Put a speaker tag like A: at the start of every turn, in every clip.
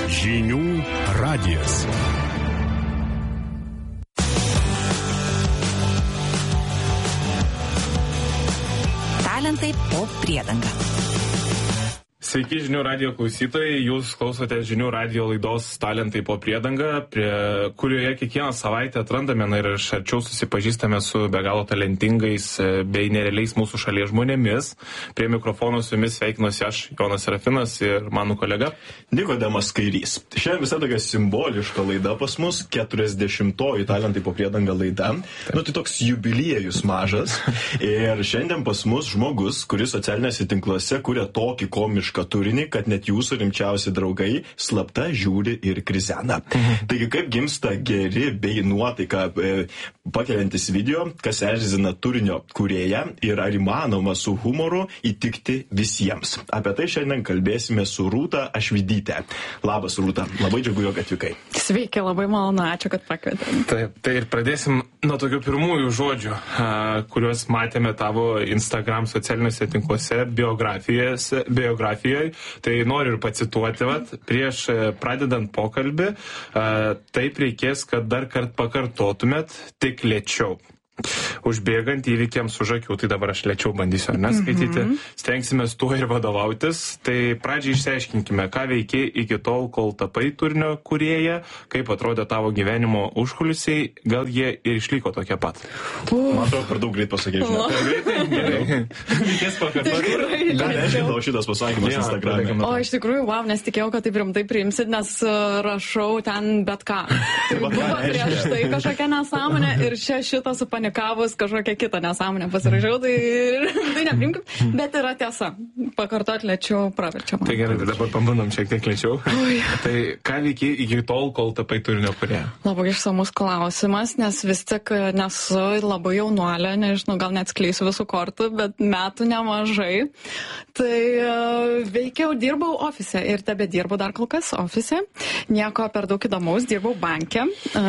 A: Žinių radijas.
B: Talentai po priedanga.
C: Sveiki žinių radijo klausytojai, jūs klausote žinių radijo laidos Talentai po priedanga, kurioje kiekvieną savaitę atrandame ir iš arčiau susipažįstame su be galo talentingais bei nerealiais mūsų šalies žmonėmis. Prie mikrofono su jumis sveikinuosi aš, Jonas Serafinas, ir mano kolega
D: Nikodemas Kairys. Šiandien visai tokia simboliška laida pas mus, 40-oji Talentai po priedanga laida. Tai toks jubiliejus mažas. Ir šiandien pas mus žmogus, kuris socialinėse tinkluose kuria tokį komišką turinį, kad net jūsų rimčiausi draugai slapta žiūri ir krizena. Taigi kaip gimsta geri bei nuotaiką pakeliantis video, kas erzina turinio kūrėją ir ar įmanoma su humoru įtikti visiems. Apie tai šiandien kalbėsime su Rūta Ašvidyte. Labas, Rūta. Labai džiugu, jog atvykai.
E: Sveiki, labai malonu, ačiū, kad pakvietėte.
C: Taip, tai ir pradėsim nuo tokių pirmųjų žodžių, kuriuos matėme tavo Instagram socialiniuose tinkluose biografijoje. Tai noriu ir pacituoti, prieš pradedant pokalbį, taip reikės, kad dar kart pakartotumėt, tik lėčiau. Užbėgant įvykiams už akių, tai dabar aš lėčiau bandysiu, ar neskaityti, stengsime tuo ir vadovautis. Tai pradžiai išsiaiškinkime, ką veikiai iki tol, kol tapai turinio kūrėja, kaip atrodė tavo gyvenimo užkulisiai, gal jie ir išliko tokie pat.
D: Man atrodo, per daug greit pasakė, žinai.
C: Per greitai? Gerai. Reikės pakartoti.
D: Ką reiškia tavo šitas pasakymas Instagram'e?
E: O iš tikrųjų, nesitikėjau, kad taip rimtai priimsit, nes rašau ten bet ką. Tai buvo prieš tai kažkokia nesąmonė ir šitą supanikavus kažkokią kitą nesąmonę pasirašiau, tai neprimkit, bet yra tiesa. Pakartot lėčiau praverčiam.
C: Tai gerai, tai dabar pabandom šiek tiek lėčiau. Tai ką veikiai iki tol, kol tapai turinio kūrėja?
E: Labai išsamus klausimas, nes vis tik nesu labai jaunuolė, nežinau, gal neatskleisiu visų kortų, bet metų nemažai. Tai dirbau ofise ir tebe dirbu dar kol kas ofise. Nieko per daug įdomaus, dirbau banke.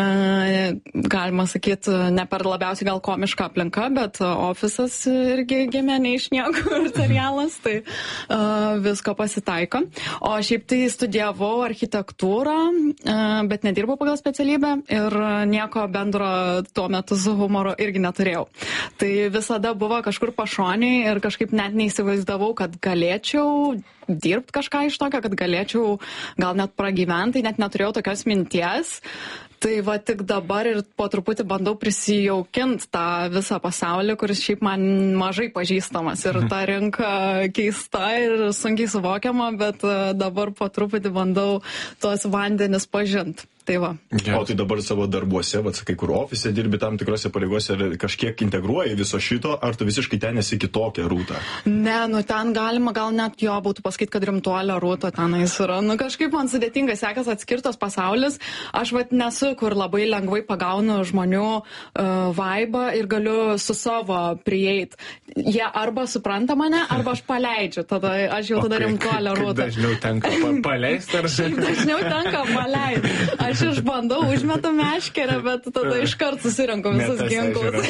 E: Galima sakyti, ne per labiausiai gal komiška aplinka, bet ofisas irgi gimė ne iš niekur serialas, tai visko pasitaiko. O šiaip tai studijavau architektūrą, bet nedirbau pagal specialybę ir nieko bendro tuo metu su humoru irgi neturėjau. Tai visada buvo kažkur pašoniai ir kažkaip net neįsivaizdavau, kad galėčiau dirbti kažką iš tokio, kad galėčiau gal net pragyventi, net neturėjau tokios minties. Tai tik dabar ir po truputį bandau prisijaukinti tą visą pasaulį, kuris šiaip man mažai pažįstamas. Ir ta rinka keista ir sunkiai suvokiama, bet dabar po truputį bandau tuos vandenis pažinti. Tai va.
D: O tai dabar savo darbuose, sakai, kur ofise dirbi tam tikrose pareigose, ar kažkiek integruoji viso šito, ar tu visiškai ten esi kitokia Rūta?
E: Ne, ten galima gal net būtų pasakyti, kad rimtuolė Rūta tenais yra. Kažkaip man sudėtingai sekas atskirtos pasaulis. Aš nesu, kur labai lengvai pagaunu žmonių vaibą ir galiu su savo prieit. Jie arba supranta mane, arba aš paleidžiu. Tada aš jau tada rimtuolė Rūta.
C: Dažniau tenka paleisti, ar
E: dažniau tenka paleisti. Aš išbandau, užmetu meškerę, bet tada iškart susirenku visus ginklus.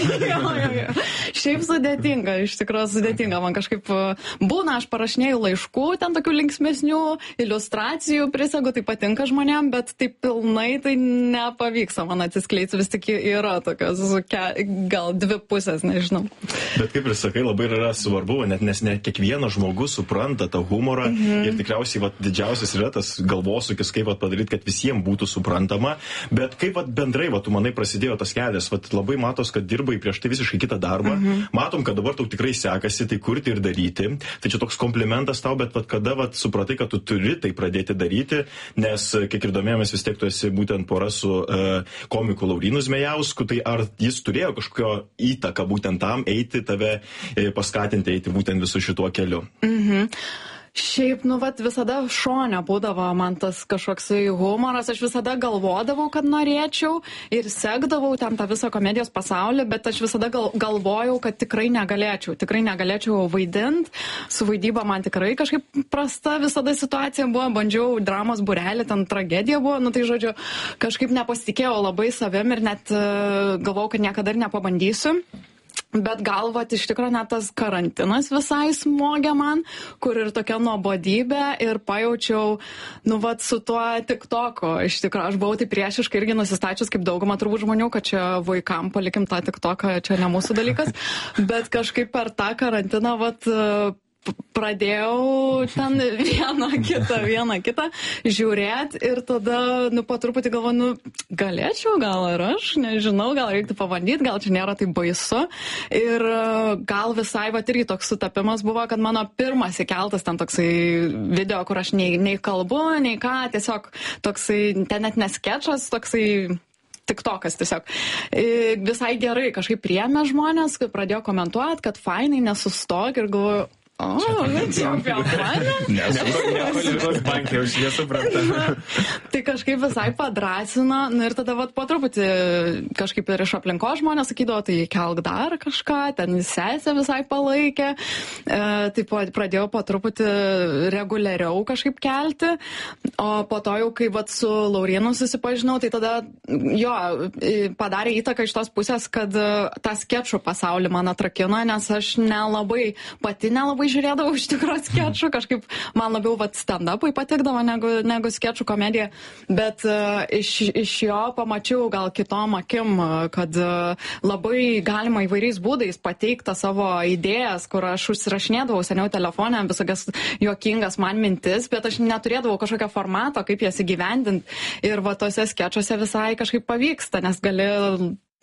E: Šiaip sudėtinga, iš tikrųjų sudėtinga. Man kažkaip būna, aš parašinėjau laiškų, ten tokių linksmesnių iliustracijų prisegu, tai patinka žmonėm, bet taip pilnai tai nepavyksta man atsiskleisti. Vis tik yra tokios gal dvi pusės, nežinau.
D: Bet kaip ir sakai, labai yra svarbu, nes ne kiekvienas žmogus supranta tą humorą ir tikriausiai didžiausias yra tas galvosūkis, kaip padaryti, kad visiems būtų suprantama. Bet kaip bendrai, tu manai, prasidėjo tas kelias, labai matos, kad dirbai prieš tai visiškai kitą darbą, matom, kad dabar tau tikrai sekasi tai kurti ir daryti, tai čia toks komplimentas tau, bet kada supratai, kad tu turi tai pradėti daryti, nes kiek ir domėjomės, vis tiek tu esi būtent pora su komiku Laurynu Zmejausku, tai ar jis turėjo kažkokio įtaką būtent tam eiti, tave paskatinti eiti būtent visu šituo keliu?
E: Šiaip, visada šone būdavo man tas kažkoksai humoras, aš visada galvodavau, kad norėčiau ir sekdavau ten tą visą komedijos pasaulį, bet aš visada galvojau, kad tikrai negalėčiau vaidinti, su vaidyba man tikrai kažkaip prasta visada situacija buvo, bandžiau dramos būrelį, ten tragedija buvo, tai žodžiu, kažkaip nepasitikėjau labai savim ir net galvojau, kad niekada ir nepabandysiu. Bet gal, vat, iš tikrųjų, net tas karantinas visai smogė man, kur ir tokia nuobodybė ir pajaučiau, nu, vat, su tuo TikToku. Iš tikrųjų, aš buvau tai priešiškai irgi nusistačius, kaip dauguma turbūt žmonių, kad čia vaikam palikim tą TikToką, čia ne mūsų dalykas. Bet kažkaip per tą karantiną, vat, pradėjau ten vieną kitą žiūrėti ir tada, nu, po truputį galvoju, nu, galėčiau, gal ir aš, nežinau, gal reiktų pabandyti, gal čia nėra taip baisu. Ir gal visai, va, irgi toks sutapimas buvo, kad mano pirmas įkeltas ten toksai video, kur aš nei kalbu, nei ką, tiesiog toksai, ten net neskečas, toksai TikTokas tiesiog. Visai gerai kažkaip priėmė žmonės, pradėjo komentuoti, kad fainai, nesustok ir galvoju, čia apie mane?
C: Nepalikos bankė, už nesupranta.
E: Tai kažkaip visai padrasino, nu ir tada vat, po truputį kažkaip ir iš aplinkos žmonės sakydavo, tai kelk dar kažką, ten sesė visai palaikė, tai pradėjau po truputį reguliariau kažkaip kelti, o po to jau, kai vat, su Laurynu susipažinau, tai tada jo, padarė įtaką iš tos pusės, kad tą skečų pasaulį man atrakino, nes aš nelabai žiūrėdavau iš tikrųjų skečų, kažkaip man labiau vat, stand-upai patikdavo negu skečų komedija, bet iš jo pamačiau gal kitom akim, kad labai galima įvairiais būdais pateikti savo idėjas, kur aš užsirašinėdavau seniau telefone visokias juokingas man mintis, bet aš neturėdavau kažkokio formato, kaip jas įgyvendinti ir va tose skečuose visai kažkaip pavyksta, nes gali